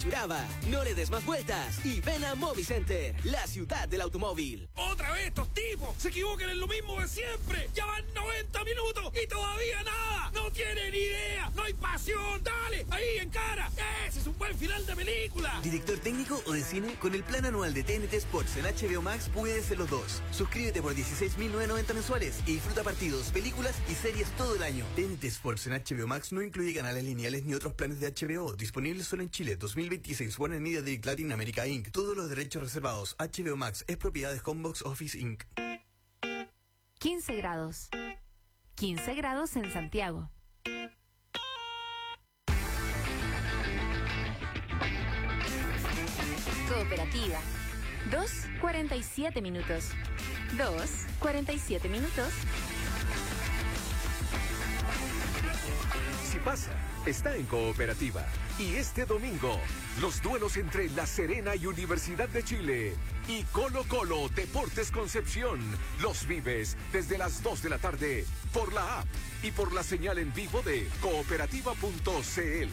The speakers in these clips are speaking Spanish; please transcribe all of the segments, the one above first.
Churaba. No le des más vueltas y ven a Movicenter, la ciudad del automóvil. ¡Otra vez estos tipos! ¡Se equivocan en lo mismo de siempre! ¡Ya van 90 minutos y todavía nada! ¡No tienen idea! ¡No hay pasión! ¡Dale! ¡Ahí, en cara! ¡Ese es un buen final de película! ¿Director técnico o de cine? Con el plan anual de TNT Sports en HBO Max puedes ser los dos. Suscríbete por 16.990 mensuales y disfruta partidos, películas y series todo el año. TNT Sports en HBO Max no incluye canales lineales ni otros planes de HBO. Disponible solo en Chile. 2026. Warner Media Direct Latin America Inc. Todos los derechos reservados. HBO Max es propiedad de Homebox Office Inc. 15 grados. 15 grados en Santiago. Cooperativa. 2:47 minutos. 2:47 minutos. Si pasa, está en Cooperativa. Y este domingo, los duelos entre La Serena y Universidad de Chile y Colo-Colo Deportes Concepción los vives desde las 2 de la tarde por la app y por la señal en vivo de cooperativa.cl.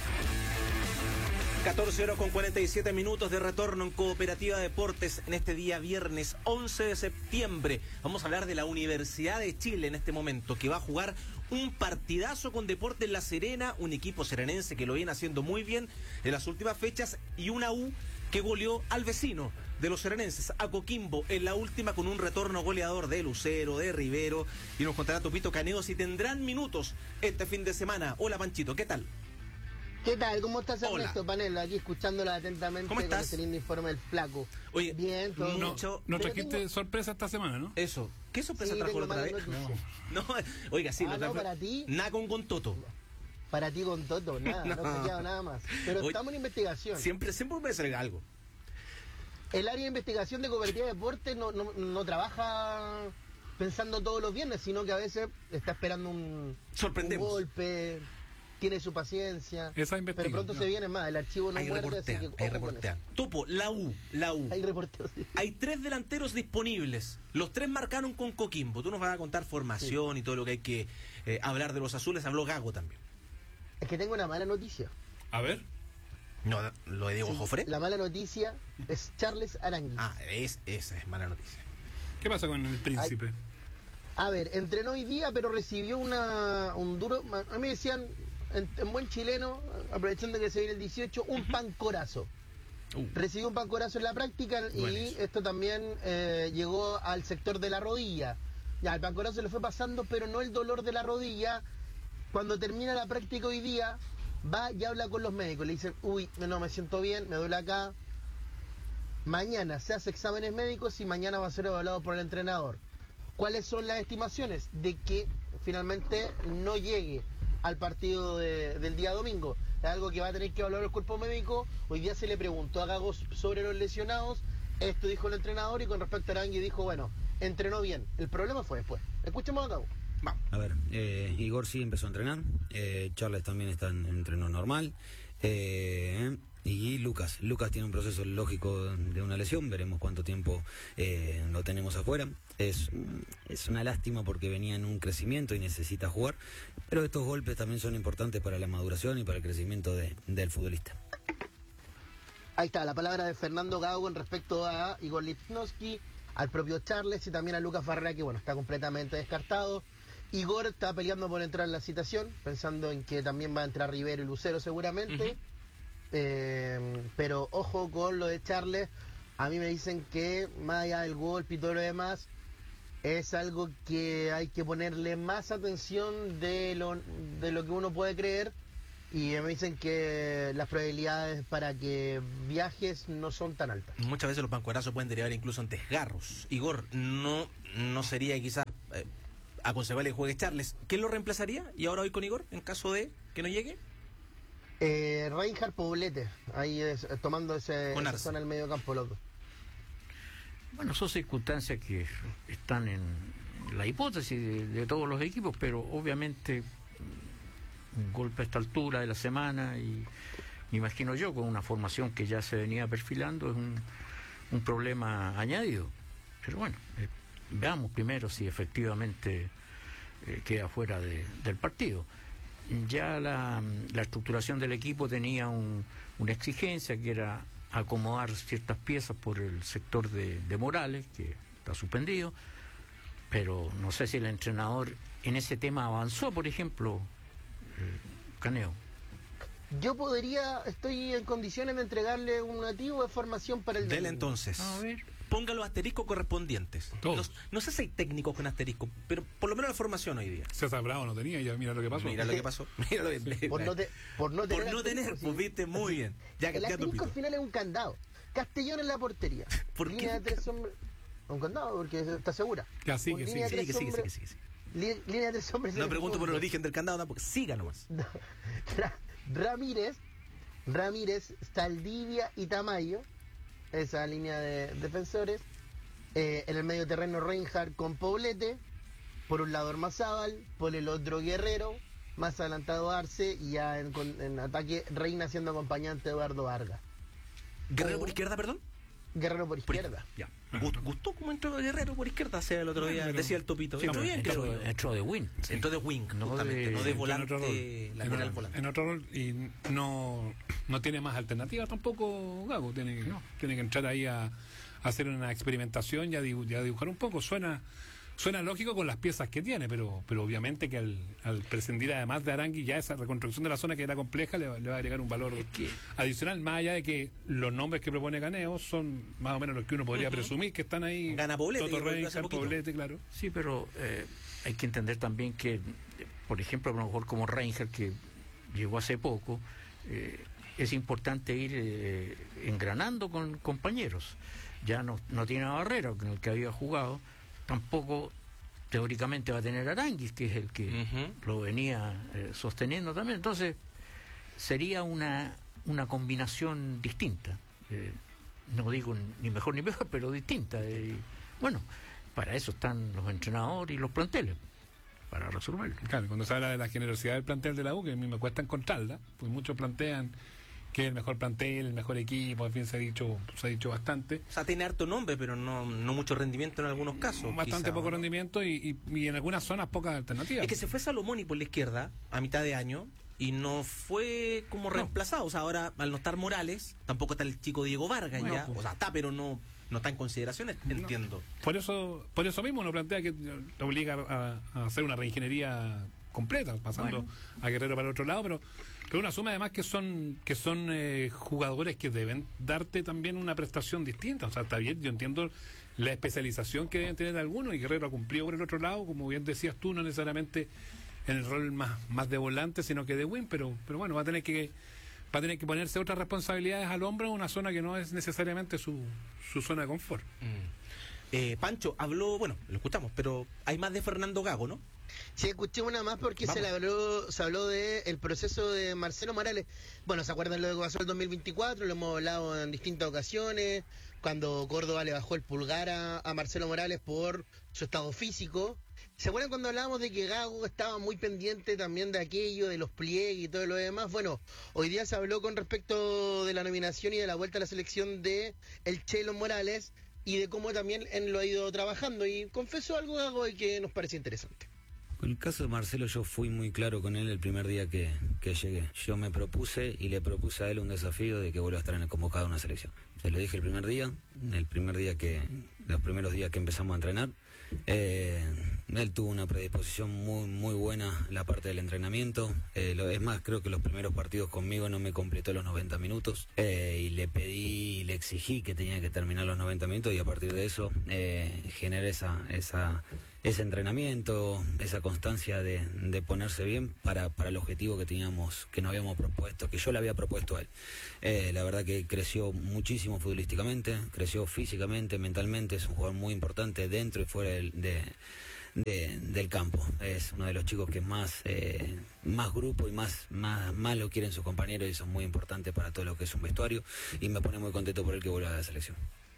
14:47 de retorno en Cooperativa Deportes en este día viernes 11 de septiembre. Vamos a hablar de la Universidad de Chile en este momento, que va a jugar un partidazo con Deportes La Serena, un equipo serenense que lo viene haciendo muy bien en las últimas fechas, y una U que goleó al vecino de los serenenses, a Coquimbo, en la última, con un retorno goleador de Lucero, de Rivero, y nos contará Topito Caneo si tendrán minutos este fin de semana. Hola Panchito, ¿qué tal? ¿Qué tal? ¿Cómo estás, Ernesto Panelo? Aquí escuchándola atentamente. ¿Cómo estás? Con este lindo informe del flaco. Oye, bien, todo mucho. No trajiste sorpresa esta semana, ¿no? Eso. ¿Qué sorpresa trajo la otra vez? No, oiga, sí, lo trajo. Para ti. Nada con Toto. Para ti con Toto, nada, no ha quedado nada más. Pero estamos en investigación. Siempre puede salir algo. El área de investigación de Cooperativa de Deportes no trabaja pensando todos los viernes, sino que a veces está esperando un golpe. Tiene su paciencia, pero pronto se viene más, el archivo no muerde, así que hay reportean. Topo, la U. Hay reporteos. Sí. Hay 3 delanteros disponibles, los 3 marcaron con Coquimbo. Tú nos vas a contar formación y todo lo que hay que hablar de los azules. Habló Gago también. Es que tengo una mala noticia. A ver. No, lo de Diego Jofre. La mala noticia es Charles Aránguiz. Esa es mala noticia. ¿Qué pasa con el príncipe? A ver, entrenó hoy día, pero recibió un duro... A mí me decían... En buen chileno, aprovechando que se viene el 18, un pancorazo. Recibió un pancorazo en la práctica y esto también llegó al sector de la rodilla. Ya, el pancorazo le fue pasando, pero no el dolor de la rodilla. Cuando termina la práctica hoy día, va y habla con los médicos. Le dicen, no me siento bien, me duele acá. Mañana se hace exámenes médicos y mañana va a ser evaluado por el entrenador. ¿Cuáles son las estimaciones? De que finalmente no llegue al partido del día domingo. Es algo que va a tener que evaluar el cuerpo médico. Hoy día se le preguntó a Gago sobre los lesionados. Esto dijo el entrenador, y con respecto a Arangui dijo, bueno, entrenó bien. El problema fue después. Escuchemos a Gago. Vamos. A ver, Igor sí empezó a entrenar. Charles también está en entreno normal. Y Lucas tiene un proceso lógico de una lesión, veremos cuánto tiempo lo tenemos afuera. Es una lástima porque venía en un crecimiento y necesita jugar, pero estos golpes también son importantes para la maduración y para el crecimiento del futbolista. Ahí está la palabra de Fernando Gago en respecto a Igor Lipnowski, al propio Charles y también a Lucas Barrera, que bueno, está completamente descartado. Igor está peleando por entrar en la citación, pensando en que también va a entrar Rivero y Lucero seguramente. Pero ojo con lo de Charles. A mí me dicen que más allá del golpe y todo lo demás, es algo que hay que ponerle más atención de lo que uno puede creer, y me dicen que las probabilidades para que viajes no son tan altas. Muchas veces los pancuerazos pueden derivar incluso en desgarros. Igor, no sería quizás aconsejable que juegue Charles. ¿Quién lo reemplazaría? Y ahora hoy con Igor, en caso de que no llegue. Reinhard Poblete, ahí tomando esa zona del medio campo, loco. Bueno, son circunstancias que están en la hipótesis de todos los equipos, pero obviamente un golpe a esta altura de la semana, y me imagino yo con una formación que ya se venía perfilando, es un problema añadido. Pero bueno, veamos primero si efectivamente queda fuera del partido. ya la estructuración del equipo tenía una exigencia que era acomodar ciertas piezas por el sector de Morales, que está suspendido, pero no sé si el entrenador en ese tema avanzó, por ejemplo, Caneo. Yo estoy en condiciones de entregarle un nativo de formación para el Dele entonces. A ver. Ponga los asteriscos correspondientes. No sé si hay técnicos con asterisco, pero por lo menos la formación hoy día. César Bravo no tenía, ya mira lo que pasó. Mira lo que pasó. Mira lo que... Por no tener, pues viste muy bien. Ya, el asterisco al final es un candado. Castellón en la portería. ¿Por línea qué? de 3 hombres. Un candado, porque está segura. Que sigue. Línea de 3 hombres. Línea de 3 hombres. No pregunto por el origen del candado tampoco. Siga nomás. No. Ramírez, Saldivia y Tamayo. Esa línea de defensores. En el medio terreno Reinhardt con Poblete. Por un lado Ormazábal, por el otro Guerrero. Más adelantado Arce y ya en ataque Reina siendo acompañante de Eduardo Vargas. ¿Guerrero por izquierda, perdón? Guerrero por izquierda. Ya. ¿Gustó cómo entró Guerrero por izquierda? El otro día decía el Topito. Sí, entró de wing. Entró de wing, justamente, no de volante, lateral volante. En otro rol, y no tiene más alternativa tampoco Gago. Tiene que entrar ahí a hacer una experimentación y a dibujar un poco. Suena lógico con las piezas que tiene, pero obviamente que al prescindir además de Arangui, ya esa reconstrucción de la zona que era compleja le va a agregar un valor adicional, más allá de que los nombres que propone Caneo son más o menos los que uno podría presumir que están ahí. Gana Poblete, Toto Reinhardt, Poblete, claro. Sí, pero hay que entender también que, por ejemplo, a lo mejor como Reinhardt, que llegó hace poco, es importante ir engranando con compañeros. Ya no tiene a Barrera, con el que había jugado. Tampoco teóricamente va a tener Aranguis, que es el que lo venía sosteniendo también. Entonces sería una combinación distinta, no digo ni mejor ni peor, pero distinta. Bueno, para eso están los entrenadores y los planteles, para resolverlo. Claro, cuando se habla de la generosidad del plantel de la U, que a mí me cuesta encontrarla, pues muchos plantean que es el mejor plantel, el mejor equipo, en fin, se ha dicho bastante. O sea, tiene harto nombre, pero no mucho rendimiento en algunos casos. Bastante quizá, poco rendimiento y en algunas zonas pocas alternativas. Es que se fue Salomoni por la izquierda a mitad de año y no fue como reemplazado. O sea, ahora al no estar Morales, tampoco está el chico Diego Vargas ya. Pues. O sea, está, pero no está en consideración, entiendo. Por eso mismo uno plantea que te obliga a hacer una reingeniería completa, pasando a Guerrero para el otro lado, pero uno asume además que son jugadores que deben darte también una prestación distinta. O sea, está bien, yo entiendo la especialización que deben tener algunos, y Guerrero ha cumplido por el otro lado, como bien decías tú, no necesariamente en el rol más de volante, sino que de wing, pero bueno, va a tener que ponerse otras responsabilidades al hombro en una zona que no es necesariamente su zona de confort. Pancho habló, bueno, lo escuchamos, pero hay más de Fernando Gago, ¿no? Sí, escuché una más porque se habló de el proceso de Marcelo Morales. Bueno, ¿se acuerdan lo que pasó en el 2024? Lo hemos hablado en distintas ocasiones, cuando Córdoba le bajó el pulgar a Marcelo Morales por su estado físico. ¿Se acuerdan cuando hablábamos de que Gago estaba muy pendiente también de aquello, de los pliegues y todo lo demás? Bueno, hoy día se habló con respecto de la nominación y de la vuelta a la selección de el Chelo Morales y de cómo también él lo ha ido trabajando, y confesó algo, Gago, y que nos parece interesante. Con el caso de Marcelo, yo fui muy claro con él el primer día que llegué. Yo me propuse y le propuse a él un desafío de que vuelva a estar en el convocado de una selección. Se lo dije los primeros días que empezamos a entrenar. Él tuvo una predisposición muy muy buena la parte del entrenamiento. Es más, creo que los primeros partidos conmigo no me completó los 90 minutos. Y le pedí, le exigí que tenía que terminar los 90 minutos, y a partir de eso generé ese entrenamiento, esa constancia de ponerse bien para el objetivo que teníamos, que nos habíamos propuesto, que yo le había propuesto a él. La verdad que creció muchísimo futbolísticamente, creció físicamente, mentalmente. Es un jugador muy importante dentro y fuera del campo. Es uno de los chicos que más grupo y más lo quieren sus compañeros, y eso es muy importante para todo lo que es un vestuario, y me pone muy contento por el que vuelva a la selección.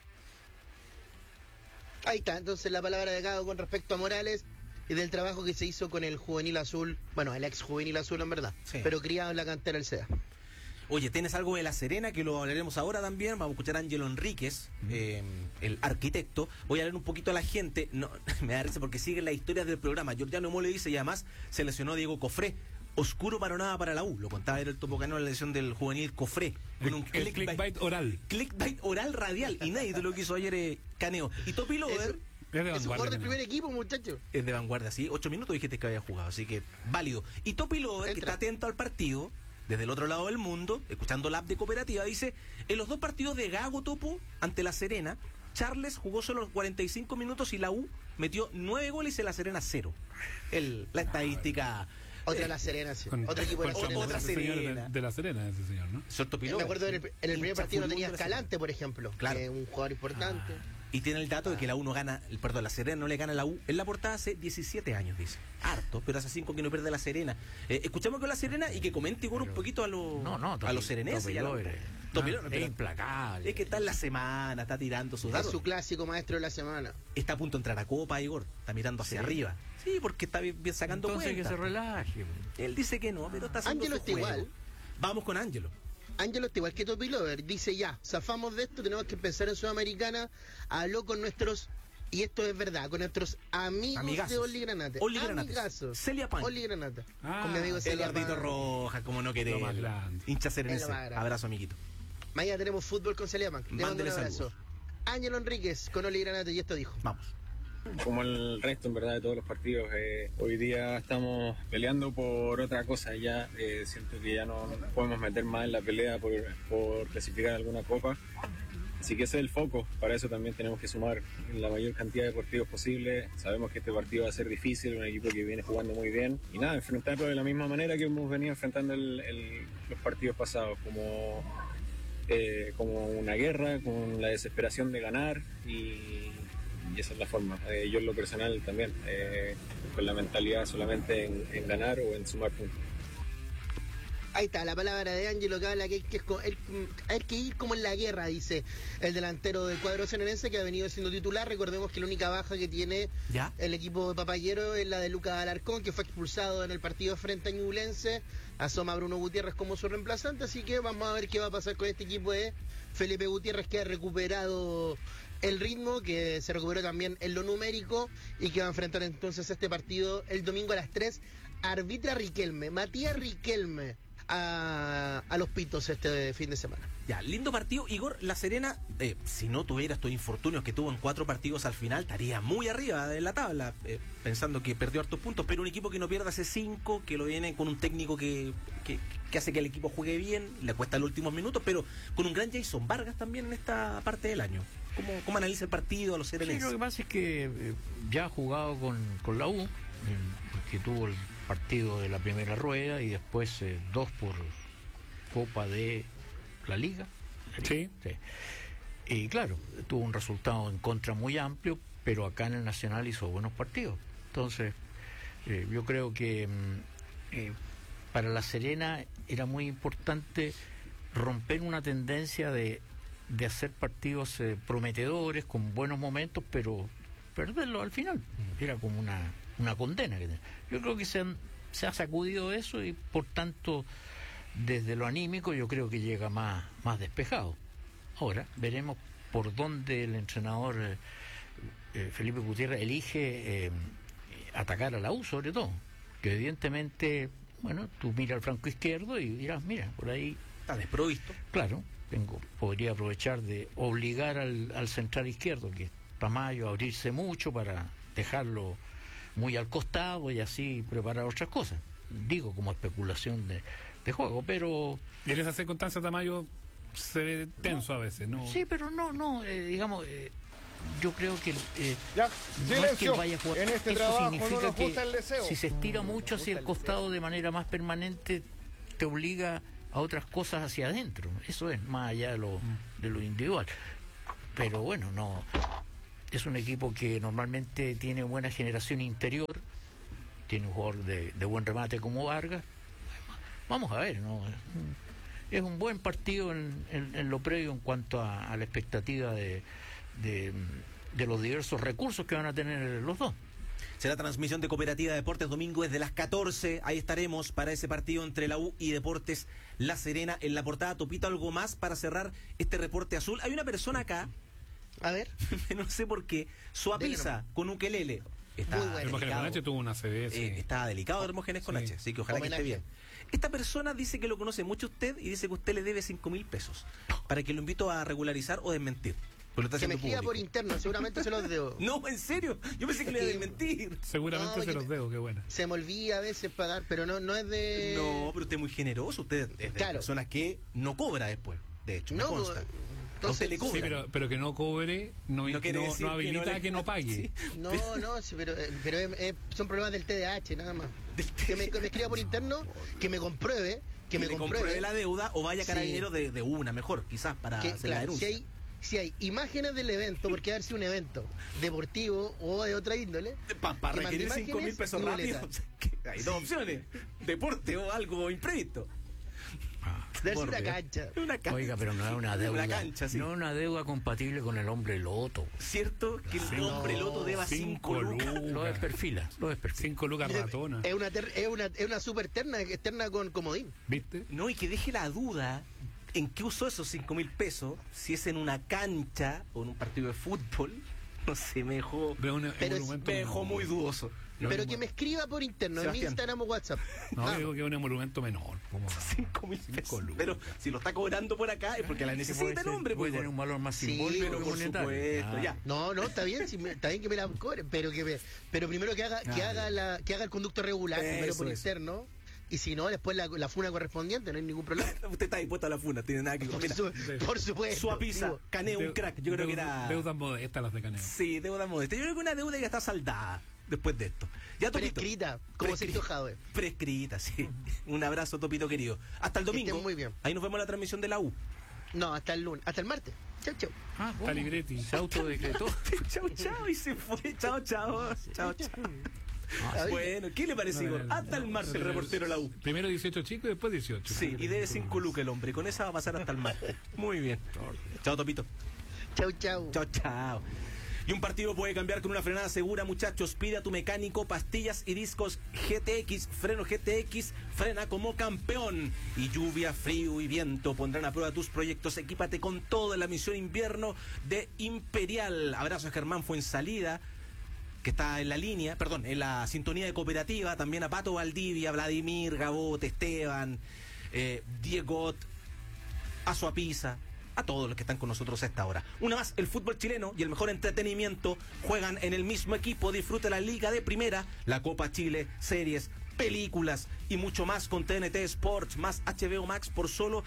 Ahí está, entonces la palabra de Gago con respecto a Morales y del trabajo que se hizo con el juvenil azul, bueno, el ex juvenil azul en verdad, sí, pero criado en la cantera del SEA. Oye, ¿tienes algo de La Serena que lo hablaremos ahora también? Vamos a escuchar a Ángelo Enríquez, el arquitecto. Voy a leer un poquito a la gente. No, me da risa porque siguen las historias del programa. Giordano Mole dice, y además se lesionó Diego Cofré. oscuro panorama para la U. Lo contaba ayer el Topo Cano en la edición del juvenil Cofré. Con un clickbait oral. Clickbait oral radial. Inédito lo que hizo ayer Caneo. Y Topi Lover... Es un jugador del primer equipo, muchacho. Es de vanguardia, sí. 8 minutos dijiste que había jugado, así que válido. Y Topi Lover, que está atento al partido, desde el otro lado del mundo, escuchando la app de Cooperativa, dice: en los 2 partidos de Gago, Topo, ante La Serena, Charles jugó solo los 45 minutos y la U metió 9 goles y La Serena 0. La estadística... Otra La Serena, sí. Otro equipo de La Serena. Otra Serena. De La Serena, ese señor, ¿no? Me acuerdo en el primer partido no tenía Escalante, por ejemplo. Claro. Un jugador importante. Y tiene el dato de que la U no gana, La Serena no le gana a la U en la portada hace 17 años, dice. Harto, pero hace 5 que no pierde La Serena. Escuchamos con La Serena y que comente Igor un poquito a los sereneses. Es implacable. Es que está en la semana, está tirando sus datos. Es su clásico maestro de la semana. Está a punto de entrar a Copa, Igor. Está mirando hacia arriba. Sí, porque está bien sacando Entonces cuenta. que se relaje. Él dice que no, pero está haciendo Ángelo su está juego. igual. Vamos con Ángelo. Ángelo está igual que Topi Lover. Dice: ya, zafamos de esto, tenemos que pensar en Sudamericana. Habló con nuestros, y esto es verdad, con nuestros amigos de Oli Granate. Amigazos. Celia Pan. Oli Granate. Con mi amigo Celia Pan. Eduardito Rojas, como no querés. Hincha serenense. Abrazo, amiguito. Mañana tenemos fútbol con Celia Pan. Le mando un abrazo. Saludos. Ángelo Enríquez con Oli Granate, y esto dijo. Vamos. Como el resto, en verdad, de todos los partidos, hoy día estamos peleando por otra cosa. Ya siento que ya no podemos meter más en la pelea por clasificar alguna copa. Así que ese es el foco. Para eso también tenemos que sumar la mayor cantidad de partidos posible. Sabemos que este partido va a ser difícil, un equipo que viene jugando muy bien. Y nada, enfrentarlo de la misma manera que hemos venido enfrentando los partidos pasados, como una guerra, con la desesperación de ganar, y esa es la forma. Yo en lo personal también, con la mentalidad solamente en ganar o en sumar puntos. Ahí está, la palabra de Ángelo, que habla que hay que ir como en la guerra, dice el delantero del cuadro serenense, que ha venido siendo titular. Recordemos que la única baja que tiene el equipo de Papayero es la de Lucas Alarcón, que fue expulsado en el partido frente a Ñublense. Asoma Bruno Gutiérrez como su reemplazante, así que vamos a ver qué va a pasar con este equipo de Felipe Gutiérrez, que ha recuperado el ritmo, que se recuperó también en lo numérico, y que va a enfrentar entonces este partido el domingo a las 3. Arbitra Riquelme, Matías Riquelme, a los Pitos este fin de semana. Ya, lindo partido. Igor, La Serena, si no tuviera estos infortunios que tuvo en 4 partidos al final, estaría muy arriba de la tabla, pensando que perdió hartos puntos, pero un equipo que no pierde hace 5, que lo viene con un técnico que hace que el equipo juegue bien, le cuesta los últimos minutos, pero con un gran Jason Vargas también en esta parte del año. ¿Cómo analiza el partido a los serenenses? Sí, lo que pasa es que ya ha jugado con la U, porque tuvo el partido de la primera rueda y después 2 por Copa de la Liga. Sí. Y claro, tuvo un resultado en contra muy amplio, pero acá en el Nacional hizo buenos partidos. Entonces, yo creo que para La Serena era muy importante romper una tendencia de hacer partidos prometedores, con buenos momentos, pero perderlo al final. Era como una condena. Yo creo que se ha sacudido eso y por tanto desde lo anímico yo creo que llega más despejado. Ahora veremos por dónde el entrenador Felipe Gutiérrez elige atacar a la U, sobre todo, que evidentemente, bueno, tú miras al flanco izquierdo y dirás, mira, por ahí está desprovisto. Claro, podría aprovechar de obligar al central izquierdo, que es Tamayo, a abrirse mucho para dejarlo muy al costado y así preparar otras cosas. Digo, como especulación de juego, pero... Y en esas circunstancias Tamayo se ve tenso a veces, ¿no? Sí, pero no, digamos, yo creo que ya, no es que vaya a jugar. En este eso trabajo significa no nos gusta que el deseo. si se estira mucho hacia el costado de manera más permanente, te obliga a otras cosas hacia adentro. Eso es más allá de lo individual. Pero bueno, no... Es un equipo que normalmente tiene buena generación interior, tiene un jugador de buen remate como Vargas. Vamos a ver, ¿no? Es un buen partido en lo previo en cuanto a la expectativa de los diversos recursos que van a tener los dos. Será transmisión de Cooperativa Deportes domingo desde las 14. Ahí estaremos para ese partido entre la U y Deportes La Serena. En la portada, Topito, algo más para cerrar este reporte azul. Hay una persona acá, a ver, no sé por qué, suapiza con ukelele. Está Muy bueno. Hermógenes con H tuvo una CBS. Estaba delicado Hermógenes con H, así que ojalá que esté bien. Esta persona dice que lo conoce mucho usted y dice que usted le debe 5.000 pesos para que lo invito a regularizar o desmentir. Que me escriba por interno, seguramente se los debo. No, en serio, yo pensé que le iba a desmentir. Seguramente se los debo, qué bueno. Se me olvida a veces pagar, pero no es de... No, pero usted es muy generoso, usted es de personas que no cobra después, de hecho, me consta. Entonces le cobra. Sí, pero que no cobre no habilita que no pague. Sí. No, pero son problemas del TDAH, nada más. Que me escriba por interno, que me compruebe, que me compruebe la deuda o vaya a Carabineros de una, mejor, quizás, para hacer la denuncia. Si hay imágenes del evento, porque debe ser un evento deportivo o de otra índole, para requerir 5.000 pesos rápido, hay dos opciones: deporte o algo imprevisto. Debe ser una cancha. Oiga, pero no es una deuda. Una cancha, sí. No es una deuda compatible con el hombre loto. ¿Cierto? Que el hombre loto deba 5 lucas. Lo desperfila. 5 lucas ratona. Es una super terna con comodín. ¿Viste? No, y que deje la duda en qué usó esos 5.000 pesos, si es en una cancha o en un partido de fútbol. No sé, me dejó muy dudoso. Pero que me escriba por interno, en mi Instagram o WhatsApp. No, digo que es un monumento menor. 5.000 pesos. Pero si lo está cobrando por acá es porque la necesita el hombre. Puede tener un valor más simbólico que monetario. Supuesto, ya. No, está bien, está bien que me la cobre, pero primero que haga el conducto regular, primero por interno. Y si no, después la funa correspondiente, no hay ningún problema. Usted está dispuesto a la funa, tiene nada que ver. Por supuesto. Suapiza, Caneo, un crack. Yo creo que era. Deudas modestas las de Caneo. Sí, deudas modestas. Yo creo que una deuda ya está saldada después de esto. Ya, Topito. Prescrita, como Sergio Jadwe. Prescrita, sí. Un abrazo, Topito querido. Hasta el domingo. Muy bien. Ahí nos vemos en la transmisión de la U. No, hasta el lunes, hasta el martes. Chau. Está Ligretti. Se autodecretó. Chau, y se fue. Chau. Bueno, ¿qué le parece, Igor? Hasta el martes el reportero de la U. Primero 18 chicos y después 18. Sí, y debe 5 lucas el hombre. Con esa va a pasar hasta el martes. Muy bien. Chao, Topito. Chao. Y un partido puede cambiar con una frenada segura, muchachos. Pide a tu mecánico pastillas y discos GTX, freno GTX, frena como campeón. Y lluvia, frío y viento pondrán a prueba tus proyectos. Equípate con todo en la misión invierno de Imperial. Abrazo a Germán Fuensalida, que está en la línea, en la sintonía de Cooperativa. También a Pato Valdivia, Vladimir, Gabot, Esteban, Diego, a Suapiza, a todos los que están con nosotros a esta hora. Una más, el fútbol chileno y el mejor entretenimiento juegan en el mismo equipo. Disfruta la Liga de Primera, la Copa Chile, series, películas y mucho más con TNT Sports más HBO Max por solo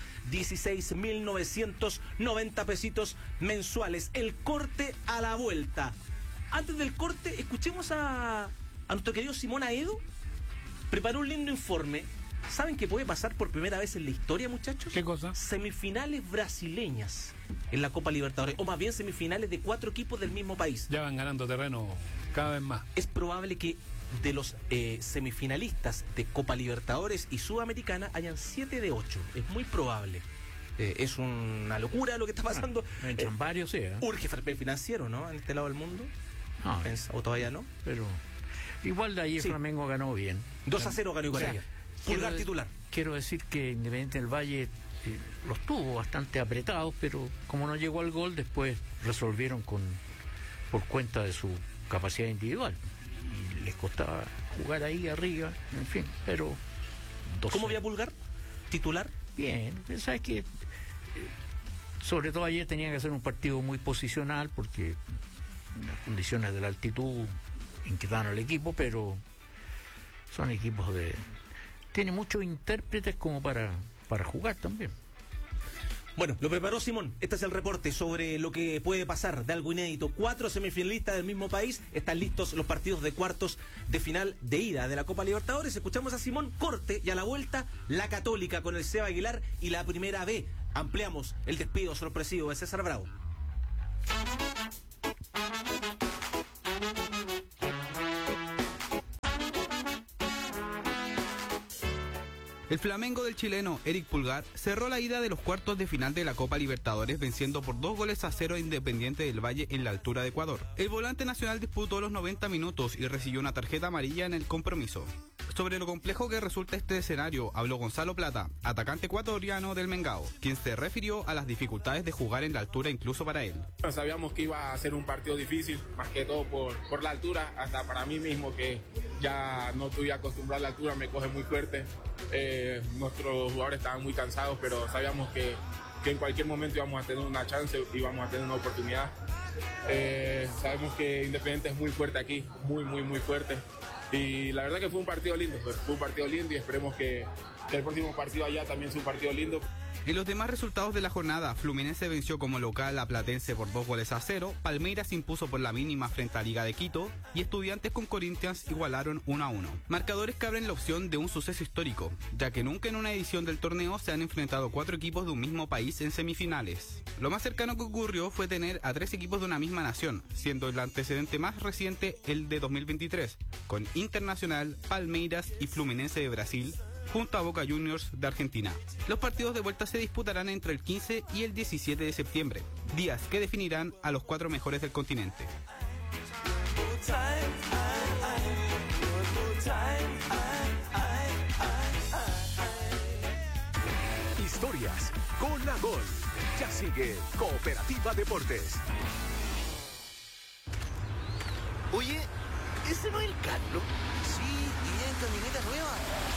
16.990 pesitos mensuales. El corte a la vuelta. Antes del corte, escuchemos a nuestro querido Simón Aedo. Preparó un lindo informe. ¿Saben qué puede pasar por primera vez en la historia, muchachos? ¿Qué cosa? Semifinales brasileñas en la Copa Libertadores, o más bien semifinales de 4 equipos del mismo país. Ya van ganando terreno cada vez más. Es probable que de los semifinalistas de Copa Libertadores y Sudamericana hayan 7 de 8. Es muy probable. Es una locura lo que está pasando. Entran varios, sí. Urge fair play financiero, ¿no? En este lado del mundo. No, o todavía no. Pero igual de ahí Flamengo ganó bien. 2-0 ganó con ella. Pulgar titular. Quiero decir que Independiente del Valle los tuvo bastante apretados, pero como no llegó al gol, después resolvieron por cuenta de su capacidad individual. Y les costaba jugar ahí arriba, en fin, pero... ¿Cómo vio Pulgar? ¿Titular? Bien, sabes que sobre todo ayer tenían que hacer un partido muy posicional porque las condiciones de la altitud inquietaban al equipo, pero son equipos tiene muchos intérpretes como para jugar también. Bueno, lo preparó Simón. Este es el reporte sobre lo que puede pasar de algo inédito. 4 semifinalistas del mismo país. Están listos los partidos de cuartos de final de ida de la Copa Libertadores. Escuchamos a Simón, corte, y a la vuelta la Católica con el Seba Aguilar y la Primera B. Ampliamos el despido sorpresivo de César Bravo. El Flamengo del chileno Eric Pulgar cerró la ida de los cuartos de final de la Copa Libertadores venciendo por 2-0 a Independiente del Valle en la altura de Ecuador. El volante nacional disputó los 90 minutos y recibió una tarjeta amarilla en el compromiso. Sobre lo complejo que resulta este escenario, habló Gonzalo Plata, atacante ecuatoriano del Mengao, quien se refirió a las dificultades de jugar en la altura incluso para él. Sabíamos que iba a ser un partido difícil, más que todo por la altura, hasta para mí mismo que ya no estoy acostumbrado a la altura, me coge muy fuerte. Nuestros jugadores estaban muy cansados, pero sabíamos que en cualquier momento íbamos a tener una chance, íbamos a tener una oportunidad. Sabemos que Independiente es muy fuerte aquí, muy fuerte. Y la verdad que fue un partido lindo, y esperemos que el próximo partido allá también sea un partido lindo. En los demás resultados de la jornada, Fluminense venció como local a Platense por 2-0, Palmeiras impuso por la mínima frente a Liga de Quito y Estudiantes con Corinthians igualaron 1-1. Marcadores que abren la opción de un suceso histórico, ya que nunca en una edición del torneo se han enfrentado 4 equipos de un mismo país en semifinales. Lo más cercano que ocurrió fue tener a 3 equipos de una misma nación, siendo el antecedente más reciente el de 2023, con Internacional, Palmeiras y Fluminense de Brasil, junto a Boca Juniors de Argentina. Los partidos de vuelta se disputarán entre el 15 y el 17 de septiembre, días que definirán a los 4 mejores del continente. Historias con la Gol. Ya sigue Cooperativa Deportes. Oye, ¿ese no es el Carlos? Sí, y en camioneta nueva.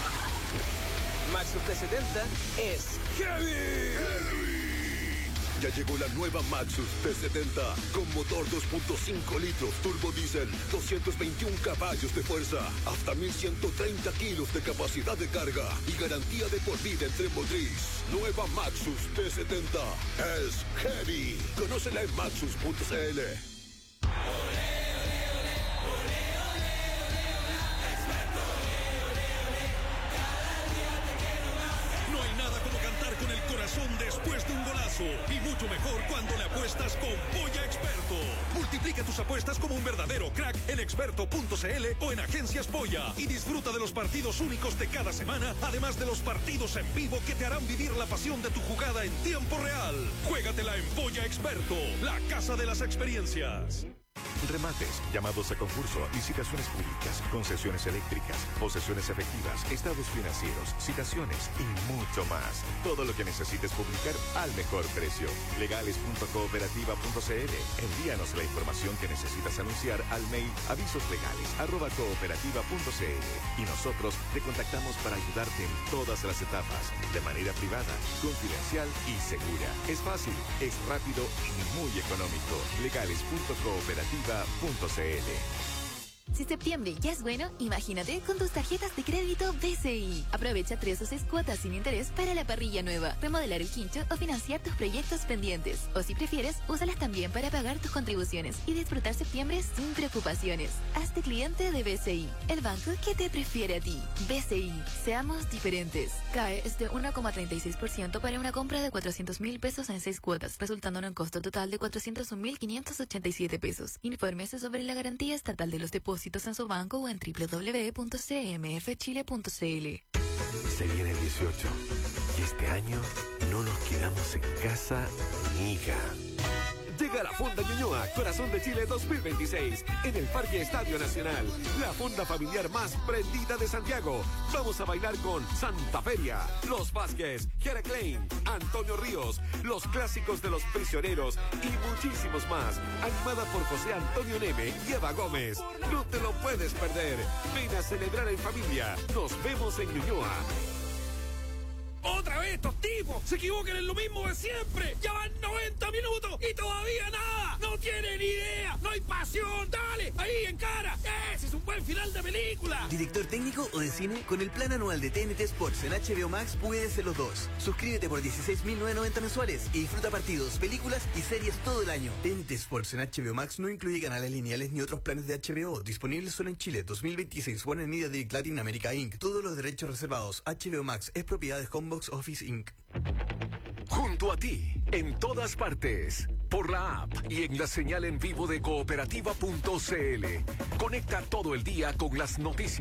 Maxus T70 es Heavy. Ya llegó la nueva Maxus T70 con motor 2.5 litros turbo diésel, 221 caballos de fuerza, hasta 1130 kilos de capacidad de carga y garantía de por vida en tren motriz. Nueva Maxus T70 es Heavy. Conócela en maxus.cl. Con el corazón después de un golazo y mucho mejor cuando le apuestas con Polla Experto. Multiplica tus apuestas como un verdadero crack en experto.cl o en Agencias Polla y disfruta de los partidos únicos de cada semana, además de los partidos en vivo que te harán vivir la pasión de tu jugada en tiempo real. Juégatela en Polla Experto, la casa de las experiencias. Remates, llamados a concurso, licitaciones públicas, concesiones eléctricas, posesiones efectivas, estados financieros, citaciones y mucho más. Todo lo que necesites publicar al mejor precio. Legales.cooperativa.cl. Envíanos la información que necesitas anunciar al mail avisoslegales@cooperativa.cl y nosotros te contactamos para ayudarte en todas las etapas, de manera privada, confidencial y segura. Es fácil, es rápido y muy económico. Legales.cooperativa.cl. Si septiembre ya es bueno, imagínate con tus tarjetas de crédito BCI. Aprovecha 3 o 6 cuotas sin interés para la parrilla nueva, remodelar el quincho o financiar tus proyectos pendientes. O si prefieres, úsalas también para pagar tus contribuciones y disfrutar septiembre sin preocupaciones. Hazte cliente de BCI, el banco que te prefiere a ti. BCI, seamos diferentes. CAE es de 1,36% para una compra de 400.000 pesos en 6 cuotas, resultando en un costo total de 401.587 pesos. Infórmese sobre la garantía estatal de los depósitos en su banco o en www.cmfchile.cl. Se viene el 18 y este año no nos quedamos en casa ni hija. Llega la Fonda Ñuñoa, Corazón de Chile 2026, en el Parque Estadio Nacional. La fonda familiar más prendida de Santiago. Vamos a bailar con Santa Feria, Los Vázquez, Jera Klein, Antonio Ríos, los clásicos de Los Prisioneros y muchísimos más. Animada por José Antonio Neme y Eva Gómez. No te lo puedes perder. Ven a celebrar en familia. Nos vemos en Ñuñoa. Otra vez estos tipos se equivocan en lo mismo de siempre. Ya van 90 minutos y todavía nada. No tienen idea, no hay pasión. Dale, ahí en cara. Ese es un buen final de película. ¿Director técnico o de cine? Con el plan anual de TNT Sports en HBO Max puedes ser los dos. Suscríbete por 16.990 mensuales y disfruta partidos, películas y series todo el año. TNT Sports en HBO Max no incluye canales lineales ni otros planes de HBO. Disponibles solo en Chile. 2026. Warner Media Direct Latin America Inc. Todos los derechos reservados. HBO Max es propiedad de Homebox Office Inc. Junto a ti, en todas partes, por la app y en la señal en vivo de cooperativa.cl. Conecta todo el día con las noticias.